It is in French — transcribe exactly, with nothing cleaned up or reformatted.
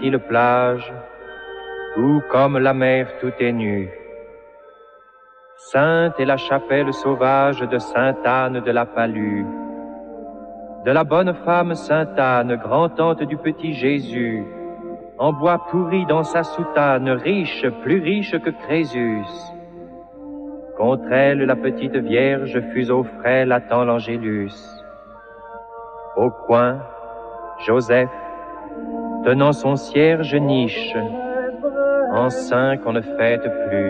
fertile plage, où comme la mer tout est nu. Sainte est la chapelle sauvage de Sainte-Anne de la Palue, de la bonne femme Sainte-Anne, grand-tante du petit Jésus, en bois pourri dans sa soutane, riche, plus riche que Crésus. Contre elle, la petite Vierge, fuseau frêle, attend l'Angélus. Au coin, Joseph, tenant son cierge niche, en saint qu'on ne fête plus.